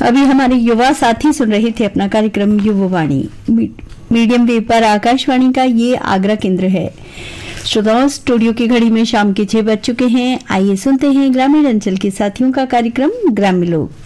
अभी हमारे युवा साथी सुन रहे थे अपना कार्यक्रम युवावाणी मीडियम वेव पर आकाशवाणी का ये आगरा केंद्र है। श्रोताओं, स्टूडियो की घड़ी में शाम के 6 बज चुके हैं। आइए सुनते हैं ग्रामीण अंचल के साथियों का कार्यक्रम ग्रामीण लोग।